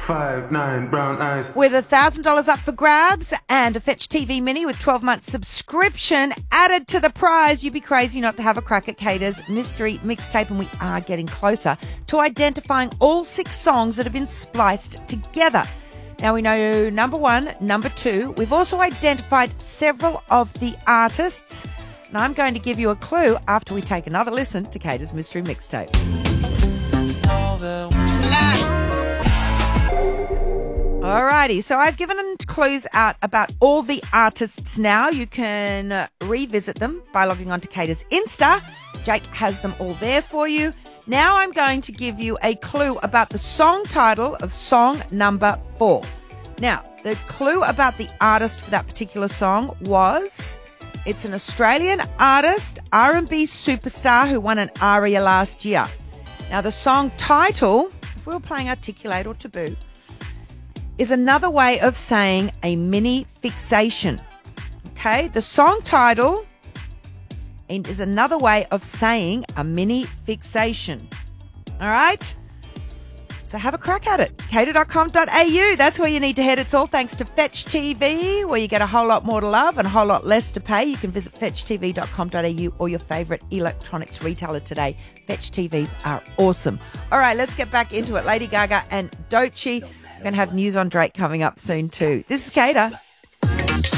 5'9", brown eyes. With $1,000 up for grabs and a Fetch TV Mini with 12-month subscription added to the prize, you'd be crazy not to have a crack at Cater's mystery mixtape, and we are getting closer to identifying all 6 songs that have been spliced together. Now we know number 1, number 2. We've also identified several of the artists, and I'm going to give you a clue after we take another listen to Cater's mystery mixtape. Alrighty, so I've given clues out about all the artists now. You can revisit them by logging on to Cater's Insta. Jake has them all there for you. Now I'm going to give you a clue about the song title of song number 4. Now, the clue about the artist for that particular song was it's an Australian artist, R&B superstar who won an ARIA last year. Now, the song title, if we were playing Articulate or Taboo, is another way of saying a mini fixation. Okay, the song title is another way of saying a mini fixation. All right, so have a crack at it. Cater.com.au, that's where you need to head. It's all thanks to Fetch TV, where you get a whole lot more to love and a whole lot less to pay. You can visit fetchtv.com.au or your favourite electronics retailer today. Fetch TVs are awesome. All right, let's get back into it. Lady Gaga and Doechii. We're going to have news on Drake coming up soon too. This is Cater.